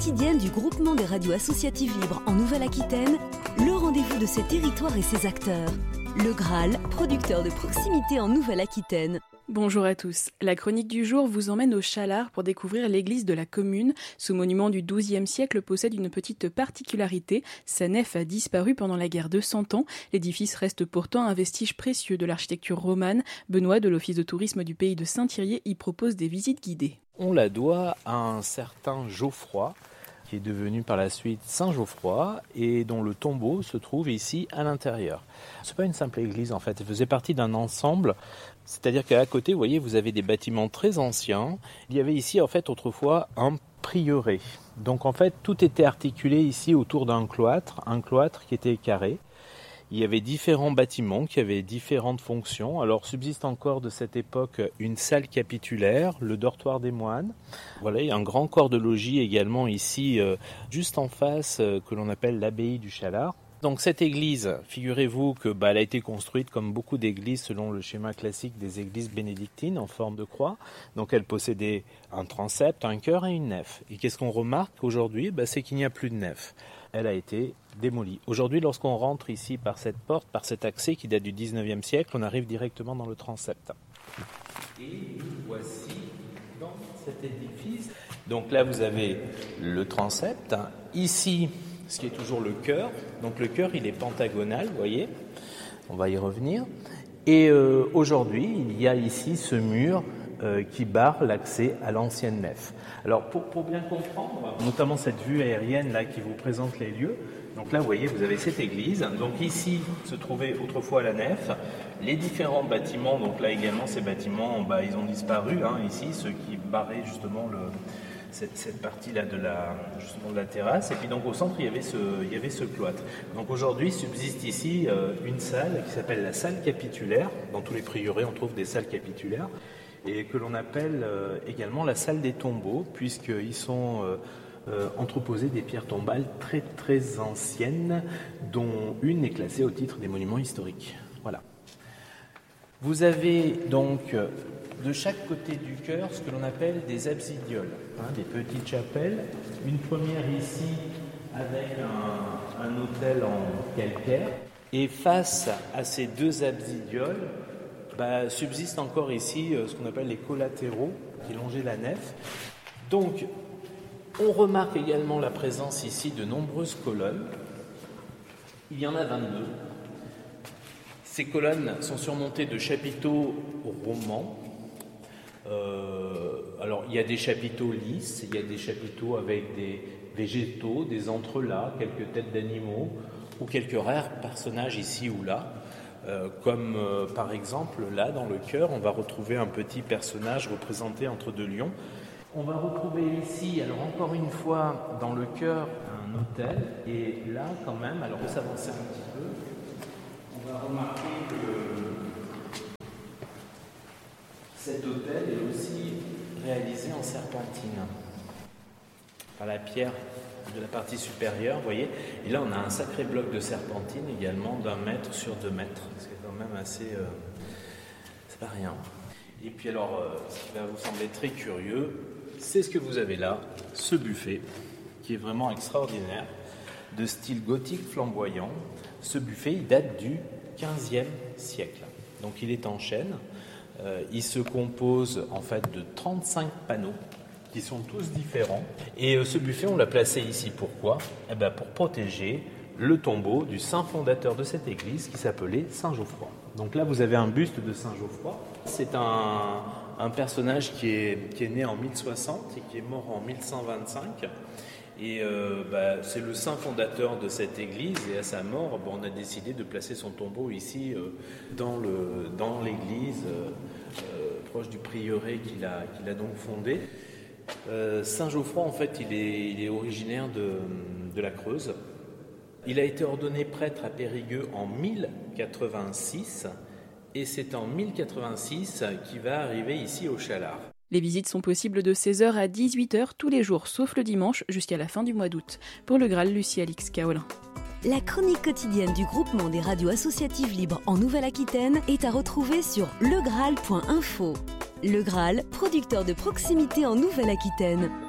quotidienne du groupement des radios associatives libres en Nouvelle-Aquitaine, le rendez-vous de ces territoires et ses acteurs. Le Graal, producteur de proximité en Nouvelle-Aquitaine. Bonjour à tous. La chronique du jour vous emmène au Chalard pour découvrir l'église de la commune. Ce monument du XIIe siècle possède une petite particularité. Sa nef a disparu pendant la guerre de 100 ans. L'édifice reste pourtant un vestige précieux de l'architecture romane. Benoît de l'Office de tourisme du pays de Saint-Thirier y propose des visites guidées. On la doit à un certain Geoffroy, qui est devenu par la suite Saint-Geoffroy et dont le tombeau se trouve ici à l'intérieur. Ce n'est pas une simple église en fait, elle faisait partie d'un ensemble, c'est-à-dire qu'à côté, vous voyez, vous avez des bâtiments très anciens. Il y avait ici en fait autrefois un prieuré. Donc en fait, tout était articulé ici autour d'un cloître, un cloître qui était carré. Il y avait différents bâtiments qui avaient différentes fonctions. Alors subsiste encore de cette époque une salle capitulaire, le dortoir des moines. Voilà, il y a un grand corps de logis également ici, juste en face, que l'on appelle l'abbaye du Chalard. Donc cette église, figurez-vous que elle a été construite comme beaucoup d'églises selon le schéma classique des églises bénédictines en forme de croix. Donc elle possédait un transept, un chœur et une nef. Et qu'est-ce qu'on remarque aujourd'hui ? C'est qu'il n'y a plus de nef. Elle a été démolie. Aujourd'hui, lorsqu'on rentre ici par cette porte, par cet accès qui date du 19e siècle, on arrive directement dans le transept. Et nous voici dans cet édifice. Donc là, vous avez le transept. Ici, ce qui est toujours le chœur. Donc le chœur, il est pentagonal, vous voyez. On va y revenir. Et aujourd'hui, il y a ici ce mur qui barre l'accès à l'ancienne nef. Alors pour bien comprendre, notamment cette vue aérienne là qui vous présente les lieux, donc là vous voyez vous avez cette église, donc ici se trouvait autrefois la nef, les différents bâtiments, donc là également ces bâtiments ils ont disparu, ici ceux qui barraient justement cette partie-là de la terrasse, et puis donc au centre il y avait ce cloître. Donc aujourd'hui subsiste ici une salle qui s'appelle la salle capitulaire. Dans tous les prieurés on trouve des salles capitulaires, et que l'on appelle également la salle des tombeaux, puisqu'ils sont entreposés des pierres tombales très très anciennes, dont une est classée au titre des monuments historiques. Voilà. Vous avez donc de chaque côté du chœur ce que l'on appelle des absidioles, des petites chapelles. Une première ici avec un autel en calcaire, et face à ces deux absidioles, subsiste encore ici ce qu'on appelle les collatéraux qui longeaient la nef. Donc, on remarque également la présence ici de nombreuses colonnes. Il y en a 22. Ces colonnes sont surmontées de chapiteaux romans. Alors, il y a des chapiteaux lisses, il y a des chapiteaux avec des végétaux, des entrelacs, quelques têtes d'animaux ou quelques rares personnages ici ou là. Comme par exemple là dans le chœur on va retrouver un petit personnage représenté entre deux lions. On va retrouver ici, alors encore une fois dans le chœur, un autel, et là quand même, alors on s'avance un petit peu, on va remarquer que cet autel est aussi réalisé en serpentine par la pierre de la partie supérieure, vous voyez. Et là, on a un sacré bloc de serpentine également d'1 mètre sur 2 mètres. C'est quand même assez... c'est pas rien. Et puis alors, ce qui va vous sembler très curieux, c'est ce que vous avez là, ce buffet, qui est vraiment extraordinaire, de style gothique flamboyant. Ce buffet, il date du 15e siècle. Donc il est en chêne. Il se compose en fait de 35 panneaux, qui sont tous différents. Et ce buffet, on l'a placé ici. Pourquoi ? Pour protéger le tombeau du saint fondateur de cette église qui s'appelait Saint Geoffroy. Donc là, vous avez un buste de Saint Geoffroy. C'est un personnage qui est né en 1060 et qui est mort en 1125. Et c'est le saint fondateur de cette église. Et à sa mort, on a décidé de placer son tombeau ici dans l'église, proche du prieuré qu'il a donc fondé. Saint Geoffroy, en fait, il est originaire de la Creuse. Il a été ordonné prêtre à Périgueux en 1086, et c'est en 1086 qu'il va arriver ici au Chalard. Les visites sont possibles de 16h à 18h tous les jours, sauf le dimanche, jusqu'à la fin du mois d'août. Pour le Graal, Lucie Alix Kaolin. La chronique quotidienne du groupement des radios associatives libres en Nouvelle-Aquitaine est à retrouver sur legraal.info. Le Graal, producteur de proximité en Nouvelle-Aquitaine.